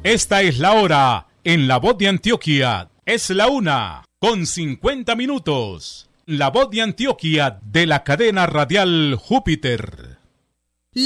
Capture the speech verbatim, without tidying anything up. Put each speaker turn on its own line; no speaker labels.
Esta es la hora en La Voz de Antioquia. Es la una con cincuenta minutos. La Voz de Antioquia de la cadena radial Júpiter.